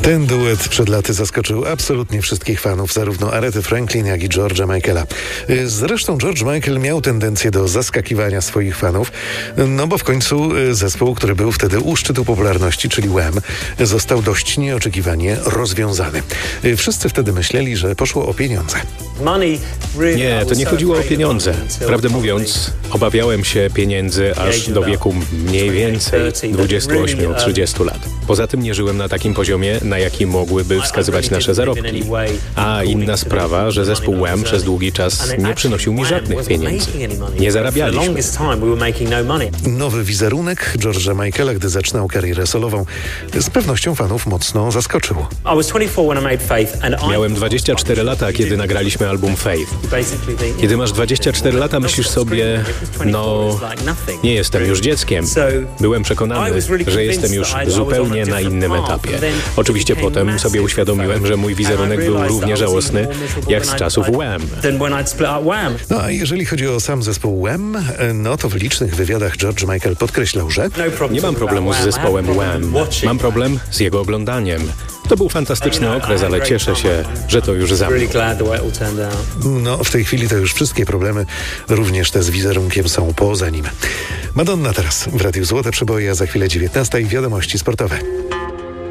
Ten duet przed laty zaskoczył absolutnie wszystkich fanów, zarówno Arety Franklin, jak i George'a Michaela. Zresztą George Michael miał tendencję do zaskakiwania swoich fanów, no bo w końcu zespół, który był wtedy u szczytu popularności, czyli Wham, został dość nieoczekiwanie rozwiązany. Wszyscy wtedy myśleli, że poszło o pieniądze. Nie, to nie chodziło o pieniądze. Prawdę mówiąc, obawiałem się pieniędzy aż do wieku mniej więcej 28-30 lat. Poza tym nie żyłem na takim poziomie, na jaki mogłyby wskazywać nasze zarobki. A inna sprawa, że zespół Wham przez długi czas nie przynosił mi żadnych pieniędzy. Nie zarabialiśmy. Nowy wizerunek George'a Michaela, gdy zaczynał karierę solową, z pewnością fanów mocno zaskoczył. Miałem 24 lata, kiedy nagraliśmy album Faith. Kiedy masz 24 lata, myślisz sobie, no, nie jestem już dzieckiem. Byłem przekonany, że jestem już zupełnie na innym etapie. Oczywiście potem sobie uświadomiłem, że mój wizerunek był równie żałosny jak z czasów Wham. No a jeżeli chodzi o sam zespół Wham, no to w licznych wywiadach George Michael podkreślał, że nie mam problemu z zespołem Wham. Mam problem z jego oglądaniem. To był fantastyczny okres, ale cieszę się, że to już za mną. No, w tej chwili to już wszystkie problemy, również te z wizerunkiem, są poza nim. Madonna teraz w Radiu Złote Przeboje, a za chwilę 19:00 wiadomości sportowe.